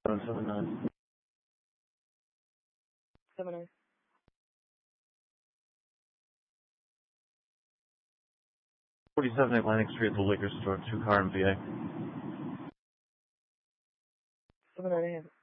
779. 79. 47 Atlantic Street at the liquor store, 2-car in VA. 79.